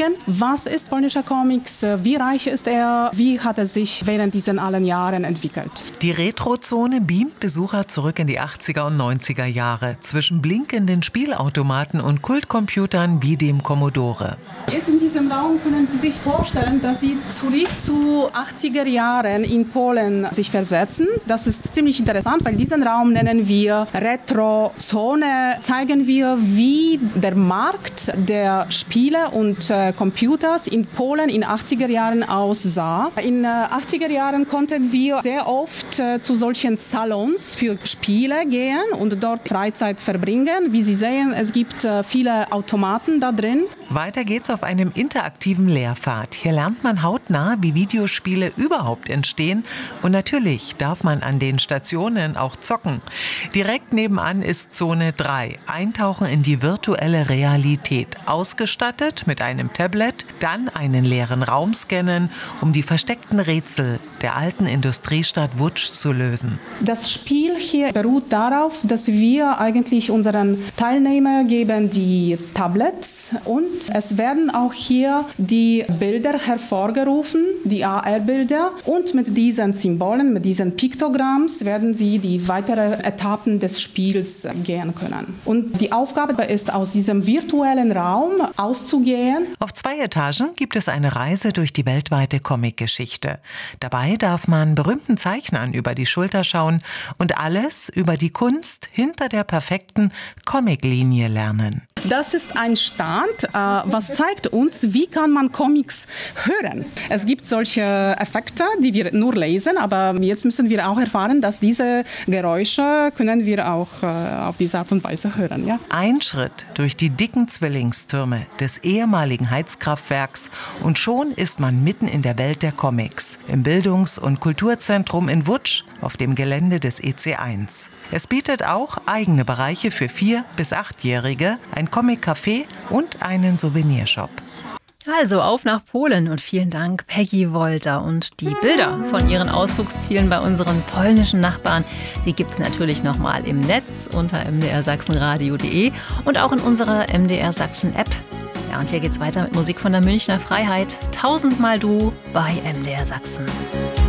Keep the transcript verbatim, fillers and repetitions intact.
zeigen, was ist polnischer Comics, wie reich ist er, wie hat er sich während diesen allen Jahren entwickelt. Die Retrozone beamt Besucher zurück in die achtziger und neunziger Jahre, zwischen blinkenden Spielautomaten und Kultcomputern wie dem Commodore. Jetzt in diesem Raum können Sie sich vorstellen, dass Sie zurück zu achtziger Jahren in Polen sich versetzen. Das ist ziemlich interessant, weil diesen Raum nennen wir Retrozone. Zeigen wir, wie der Markt der Spiele und äh, Computers in Polen in achtziger Jahren aussah. In äh, achtziger Jahren konnten wir sehr oft äh, zu solchen Salons für Spiele gehen und dort Freizeit verbringen. Wie Sie sehen, es gibt äh, viele Automaten da drin. Weiter geht's auf einem interaktiven Lehrpfad. Hier lernt man hautnah, wie Videospiele überhaupt entstehen. Und natürlich darf man an den Stationen auch zocken. Direkt nebenan ist Zone drei. Eintauchen in die virtuelle Realität. Ausgestattet mit einem Tablet, dann einen leeren Raum scannen, um die versteckten Rätsel der alten Industriestadt Łódź zu lösen. Das Spiel hier beruht darauf, dass wir eigentlich unseren Teilnehmern geben die Tablets und es werden auch hier die Bilder hervorgerufen, die A R-Bilder. Und mit diesen Symbolen, mit diesen Piktogramms werden sie die weiteren Etappen des Spiels gehen können. Und die Aufgabe ist, aus diesem virtuellen Raum auszugehen. Auf zwei Etagen gibt es eine Reise durch die weltweite Comicgeschichte. Dabei darf man berühmten Zeichnern über die Schulter schauen und alles über die Kunst hinter der perfekten Comiclinie lernen. Das ist ein Stand, äh, was zeigt uns, wie kann man Comics hören. Es gibt solche Effekte, die wir nur lesen, aber jetzt müssen wir auch erfahren, dass diese Geräusche können wir auch äh, auf diese Art und Weise hören. Ja? Ein Schritt durch die dicken Zwillingstürme des ehemaligen Heizkraftwerks und schon ist man mitten in der Welt der Comics, im Bildungs- und Kulturzentrum in Łódź auf dem Gelände des E C eins. Es bietet auch eigene Bereiche für vier- bis achtjährige, ein Comic-Café und einen Souvenirshop. Also auf nach Polen und vielen Dank Peggy Wolter. Und die Bilder von ihren Ausflugszielen bei unseren polnischen Nachbarn, die gibt es natürlich nochmal im Netz unter m d r sachsenradio punkt de und auch in unserer M D R Sachsen App. Ja, und hier geht's weiter mit Musik von der Münchner Freiheit. Tausendmal du bei M D R Sachsen.